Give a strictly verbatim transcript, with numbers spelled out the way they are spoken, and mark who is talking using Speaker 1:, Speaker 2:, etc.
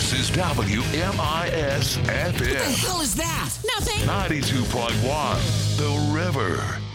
Speaker 1: This is W M I S F
Speaker 2: What the
Speaker 1: M
Speaker 2: hell is that?
Speaker 3: Nothing.
Speaker 1: ninety-two point one, The River.